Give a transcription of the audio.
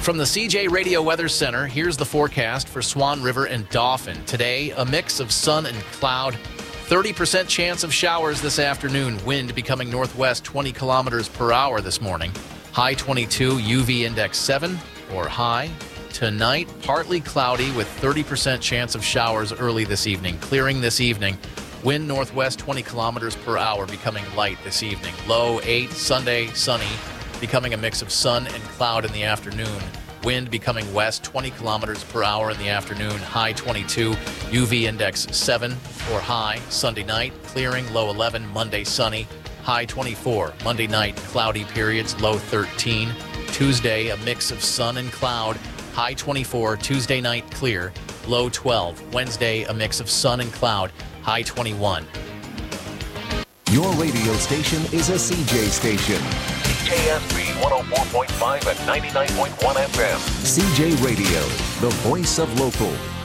From the CJ Radio Weather Center, here's the forecast for Swan River and Dauphin. Today, a mix of sun and cloud. 30% chance of showers this afternoon. Wind becoming northwest 20 kilometers per hour this morning. High 22, UV index 7 or high. Tonight, partly cloudy with 30% chance of showers early this evening. Clearing this evening. Wind northwest 20 kilometers per hour, becoming light this evening. Low 8, Sunday, sunny. Becoming a mix of sun and cloud in the afternoon. Wind becoming west 20 kilometers per hour in the afternoon. High 22, UV index 7 or high. Sunday night, clearing, low 11. Monday, sunny, high 24. Monday night, cloudy periods, low 13. Tuesday, a mix of sun and cloud, high 24. Tuesday night, clear, low 12. Wednesday, a mix of sun and cloud, high 21. Your radio station is a CJ station. KSB 104.5 and 99.1 FM. CJ Radio, the voice of local.